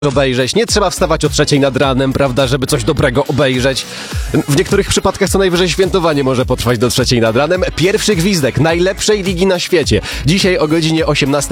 obejrzeć. Nie trzeba wstawać o 3:00 nad ranem, prawda, żeby coś dobrego obejrzeć. W niektórych przypadkach co najwyżej świętowanie może potrwać do 3:00 nad ranem. Pierwszy gwizdek najlepszej ligi na świecie. Dzisiaj o godzinie 18.